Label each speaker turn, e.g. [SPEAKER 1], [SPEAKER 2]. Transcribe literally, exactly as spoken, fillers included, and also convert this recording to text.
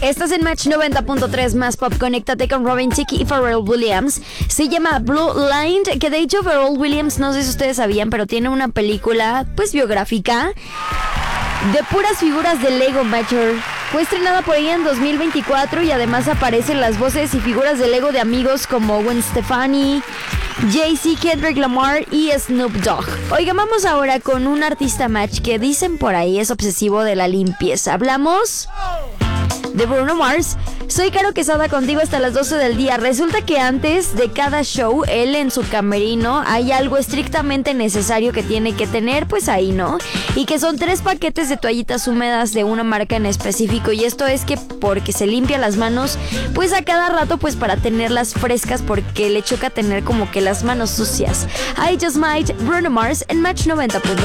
[SPEAKER 1] Estás en Match noventa punto tres más pop. Conéctate con Robin Thicke y Pharrell Williams. Se llama Blue Line, que de hecho Pharrell Williams, no sé si ustedes sabían, pero tiene una película pues biográfica de puras figuras de Lego Mature. Fue estrenada por ahí en dos mil veinticuatro y además aparecen las voces y figuras de Lego de amigos como Gwen Stefani, Jay-Z, Kendrick Lamar y Snoop Dogg. Oigan, vamos ahora con un artista Match que dicen por ahí es obsesivo de la limpieza. Hablamos de Bruno Mars. Soy Caro Quesada contigo hasta las doce del día. Resulta que antes de cada show, él en su camerino hay algo estrictamente necesario que tiene que tener, pues ahí, ¿no? Y que son tres paquetes de toallitas húmedas de una marca en específico. Y esto es que porque se limpia las manos, pues a cada rato, pues para tenerlas frescas, porque le choca tener como que las manos sucias. I Just Might, Bruno Mars en Match noventa.